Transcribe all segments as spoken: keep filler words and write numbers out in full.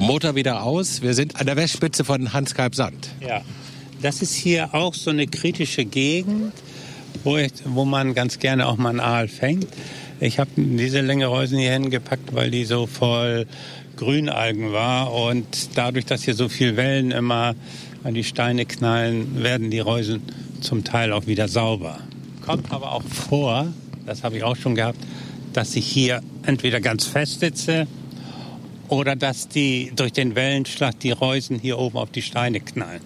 Motor wieder aus. Wir sind an der Westspitze von Hans-Kalb-Sand. Ja, das ist hier auch so eine kritische Gegend, wo, ich, wo man ganz gerne auch mal einen Aal fängt. Ich habe diese Längereusen hier hingepackt, weil die so voll Grünalgen war. Und dadurch, dass hier so viel Wellen immer an die Steine knallen, werden die Reusen zum Teil auch wieder sauber. Kommt aber auch vor, das habe ich auch schon gehabt, dass ich hier entweder ganz fest sitze oder dass die durch den Wellenschlag die Reusen hier oben auf die Steine knallen.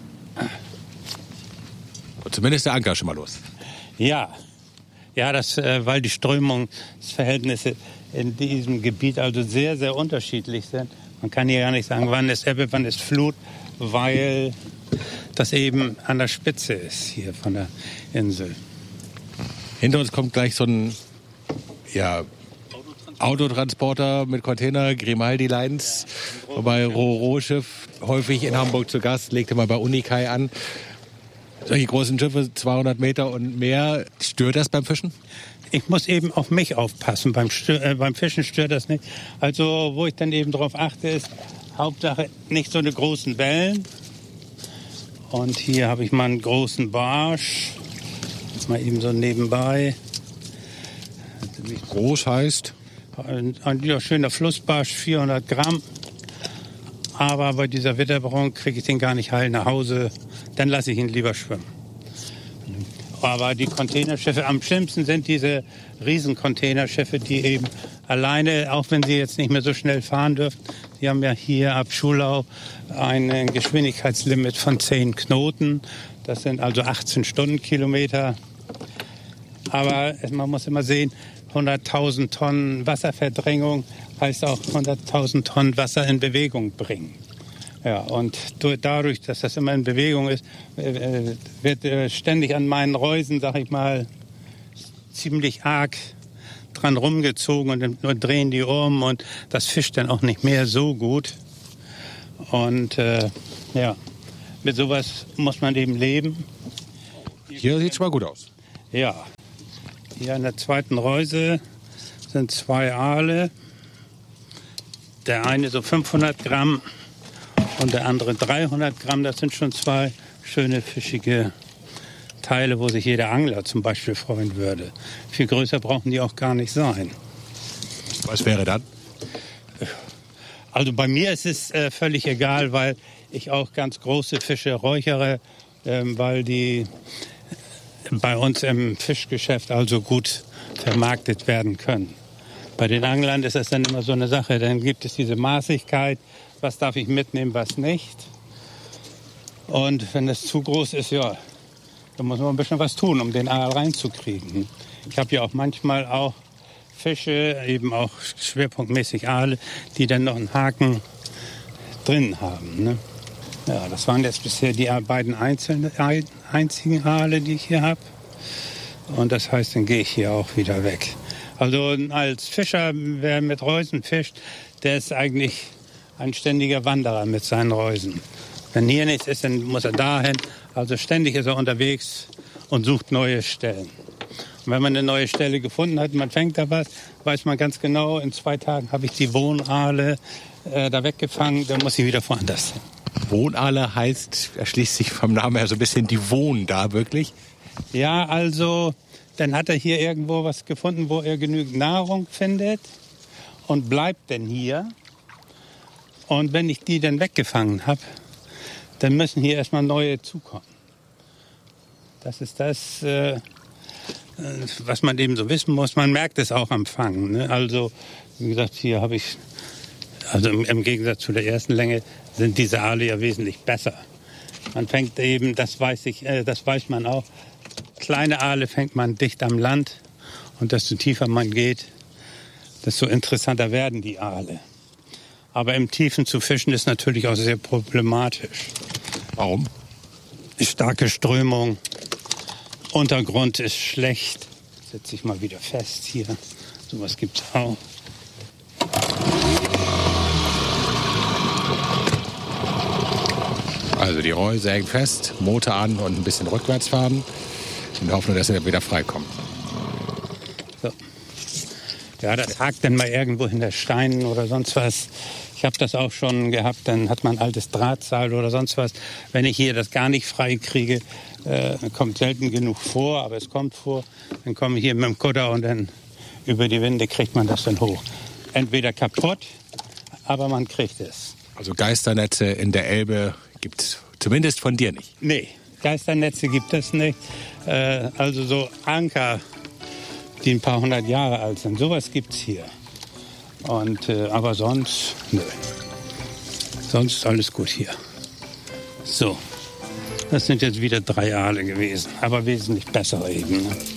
Und zumindest der Anker ist schon mal los. Ja, ja, das, äh, weil die Strömungsverhältnisse in diesem Gebiet also sehr, sehr unterschiedlich sind. Man kann hier gar nicht sagen, wann ist Ebbe, wann ist Flut, weil das eben an der Spitze ist hier von der Insel. Hinter uns kommt gleich so ein ja, Autotransporter mit Container, Grimaldi Lines, wobei Ro-Ro-Schiff häufig in Hamburg zu Gast, legte mal bei Unikai an. Solche großen Schiffe, zweihundert Meter und mehr, stört das beim Fischen? Ich muss eben auf mich aufpassen, beim, Stör, äh, beim Fischen stört das nicht. Also wo ich dann eben drauf achte, ist Hauptsache nicht so eine großen Wellen. Und hier habe ich mal einen großen Barsch, mal eben so nebenbei. Groß heißt? Ein, ein ja, schöner Flussbarsch, vierhundert Gramm. Aber bei dieser Witterbrauung kriege ich den gar nicht heil nach Hause. Dann lasse ich ihn lieber schwimmen. Aber die Containerschiffe, am schlimmsten sind diese Riesen-Containerschiffe, die eben alleine, auch wenn sie jetzt nicht mehr so schnell fahren dürfen, die haben ja hier ab Schulau ein Geschwindigkeitslimit von zehn Knoten. Das sind also achtzehn Stundenkilometer. Aber man muss immer sehen, hunderttausend Tonnen Wasserverdrängung heißt auch hunderttausend Tonnen Wasser in Bewegung bringen. Ja, und dadurch, dass das immer in Bewegung ist, wird ständig an meinen Reusen, sag ich mal, ziemlich arg dran rumgezogen und dann drehen die um und das fischt dann auch nicht mehr so gut. Und äh, ja, mit sowas muss man eben leben. Hier sieht es schon mal gut aus. Ja, hier an der zweiten Reuse sind zwei Aale. Der eine so fünfhundert Gramm und der andere dreihundert Gramm. Das sind schon zwei schöne fischige Teile, wo sich jeder Angler zum Beispiel freuen würde. Viel größer brauchen die auch gar nicht sein. Was wäre dann? Also bei mir ist es äh, völlig egal, weil ich auch ganz große Fische räuchere, äh, weil die bei uns im Fischgeschäft also gut vermarktet werden können. Bei den Anglern ist das dann immer so eine Sache. Dann gibt es diese Maßigkeit, was darf ich mitnehmen, was nicht. Und wenn das zu groß ist, ja, dann muss man ein bisschen was tun, um den Aal reinzukriegen. Ich habe ja auch manchmal auch Fische, eben auch schwerpunktmäßig Aale, die dann noch einen Haken drin haben. Ne? Ja, das waren jetzt bisher die beiden einzelnen, einzigen Aale, die ich hier habe. Und das heißt, dann gehe ich hier auch wieder weg. Also als Fischer, wer mit Reusen fischt, der ist eigentlich ein ständiger Wanderer mit seinen Reusen. Wenn hier nichts ist, dann muss er dahin. Also ständig ist er unterwegs und sucht neue Stellen. Und wenn man eine neue Stelle gefunden hat, man fängt da was, weiß man ganz genau, in zwei Tagen habe ich die Wohnaale äh, da weggefangen, dann muss ich wieder woanders hin. Wohnaale heißt, erschließt sich vom Namen her so ein bisschen, die wohnen da wirklich? Ja, also dann hat er hier irgendwo was gefunden, wo er genügend Nahrung findet und bleibt dann hier. Und wenn ich die dann weggefangen habe, dann müssen hier erstmal neue zukommen. Das ist das, äh, was man eben so wissen muss. Man merkt es auch am Fangen. Ne? Also, wie gesagt, hier habe ich, also im, im Gegensatz zu der ersten Länge, sind diese Aale ja wesentlich besser. Man fängt eben, das weiß ich, äh, das weiß man auch, kleine Aale fängt man dicht am Land und desto tiefer man geht, desto interessanter werden die Aale. Aber im Tiefen zu fischen ist natürlich auch sehr problematisch. Warum? Starke Strömung, Untergrund ist schlecht. Setze ich mal wieder fest hier. Sowas gibt's auch. Also die Reuse hängt fest, Motor an und ein bisschen rückwärts fahren. In der Hoffnung, dass sie dann wieder freikommen. So. Ja, das hakt dann mal irgendwo hinter Steinen oder sonst was. Ich habe das auch schon gehabt, dann hat man ein altes Drahtseil oder sonst was. Wenn ich hier das gar nicht frei kriege, äh, kommt selten genug vor, aber es kommt vor. Dann komme ich hier mit dem Kutter und dann über die Winde kriegt man das dann hoch. Entweder kaputt, aber man kriegt es. Also Geisternetze in der Elbe gibt es zumindest von dir nicht? Nee, Geisternetze gibt es nicht. Äh, also so Anker, die ein paar hundert Jahre alt sind, sowas gibt es hier. Und, äh, aber sonst, nö. Sonst ist alles gut hier. So, das sind jetzt wieder drei Aale gewesen, aber wesentlich bessere eben. Ne?